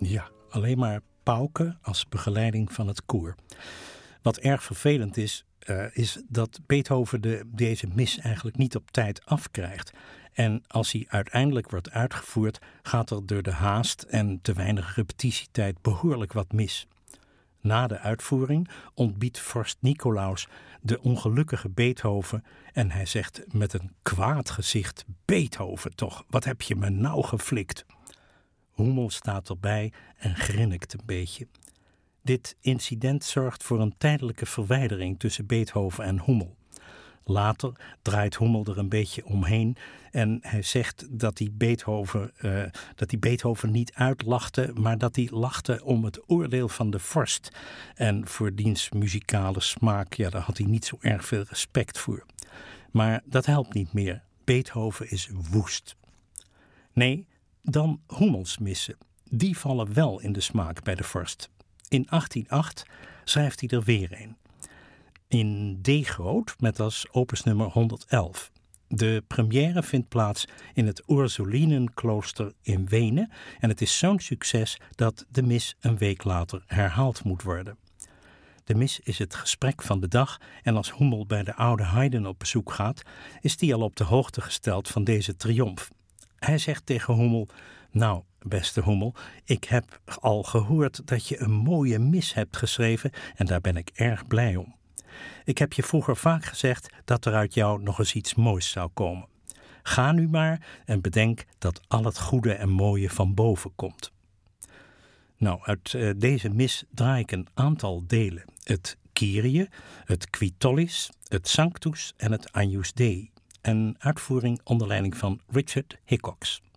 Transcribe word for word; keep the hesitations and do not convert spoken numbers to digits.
Ja, alleen maar pauken als begeleiding van het koor. Wat erg vervelend is, uh, is dat Beethoven de, deze mis eigenlijk niet op tijd afkrijgt. En als hij uiteindelijk wordt uitgevoerd, gaat er door de haast en te weinig repetitietijd behoorlijk wat mis. Na de uitvoering ontbiedt vorst Nicolaus de ongelukkige Beethoven en hij zegt met een kwaad gezicht: Beethoven toch, wat heb je me nou geflikt? Hummel staat erbij en grinnikt een beetje. Dit incident zorgt voor een tijdelijke verwijdering tussen Beethoven en Hummel. Later draait Hummel er een beetje omheen en hij zegt dat hij Beethoven, uh, dat hij Beethoven niet uitlachte, maar dat hij lachte om het oordeel van de vorst. En voor diens muzikale smaak, ja, daar had hij niet zo erg veel respect voor. Maar dat helpt niet meer. Beethoven is woest. Nee, dan Hummels missen. Die vallen wel in de smaak bij de vorst. In achttien acht schrijft hij er weer een. In D groot met als opus nummer honderdelf. De première vindt plaats in het Ursulinenklooster in Wenen en het is zo'n succes dat de mis een week later herhaald moet worden. De mis is het gesprek van de dag en als Hummel bij de oude Haydn op bezoek gaat, is die al op de hoogte gesteld van deze triomf. Hij zegt tegen Hummel: nou, beste Hummel, ik heb al gehoord dat je een mooie mis hebt geschreven en daar ben ik erg blij om. Ik heb je vroeger vaak gezegd dat er uit jou nog eens iets moois zou komen. Ga nu maar en bedenk dat al het goede en mooie van boven komt. Nou, uit uh, deze mis draai ik een aantal delen. Het Kyrie, het Qui Tollis, het Sanctus en het Agnus Dei. Een uitvoering onder leiding van Richard Hickox.